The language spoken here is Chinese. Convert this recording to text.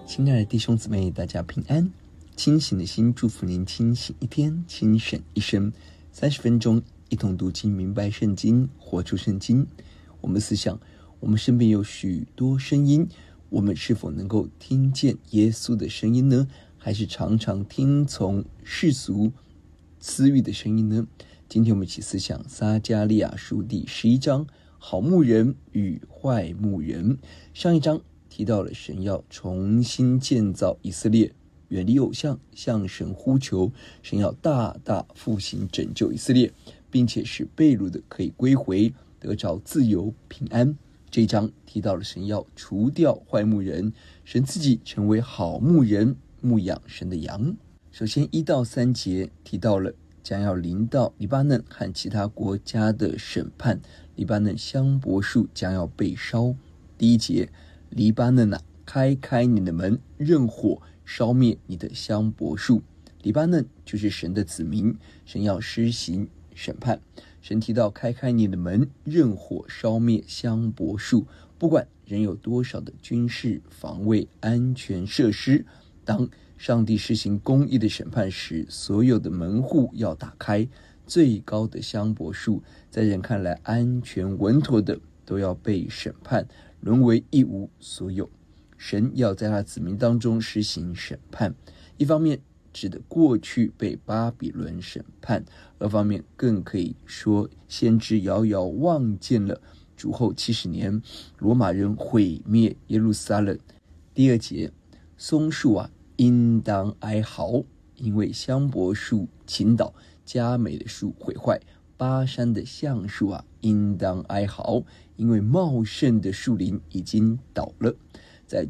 亲爱的弟兄姊妹，大家平安。清醒的心祝福您清醒一天，清醒一生。30分钟一同读经，明白圣经，活出圣经。我们思想，我们身边有许多声音，我们是否能够听见耶稣的声音呢？还是常常听从世俗私欲的声音呢？今天我们一起思想撒迦利亚书第11章，好牧人与坏牧人。上一章提到了神要重新建造以色列，远离偶像，向神呼求，神要大大复兴拯救以色列，并且使被掳的可以归回，得着自由平安。这一章提到了神要除掉坏牧人，神自己成为好牧人，牧养神的羊。首先1到3节提到了将要临到黎巴嫩和其他国家的审判，黎巴嫩香柏树将要被烧。第1节，黎巴嫩啊，开你的门，任火烧灭你的香柏树。黎巴嫩就是神的子民，神要施行审判。神提到开你的门，任火烧灭香柏树。不管人有多少的军事防卫安全设施，当上帝施行公义的审判时，所有的门户要打开，最高的香柏树在人看来安全稳妥的都要被审判，沦为一无所有。神要在他子民当中施行审判，一方面指的过去被巴比伦审判，二方面更可以说先知遥遥望见了主后70年罗马人毁灭耶路撒冷。第2节，松树啊，应当哀嚎，因为香柏树倾倒，佳美的树毁坏。巴山的橡树啊，应当哀嚎，因为茂盛的树林已经倒了。